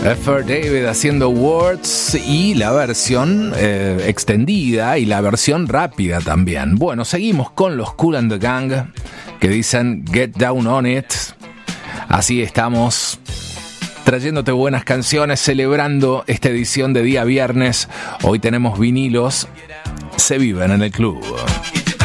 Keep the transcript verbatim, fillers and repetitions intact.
Effort David haciendo Words y la versión eh, extendida y la versión rápida también. Bueno, seguimos con los Kool and the Gang que dicen Get Down on It. Así estamos trayéndote buenas canciones, celebrando esta edición de día viernes. Hoy tenemos vinilos, se viven en el club.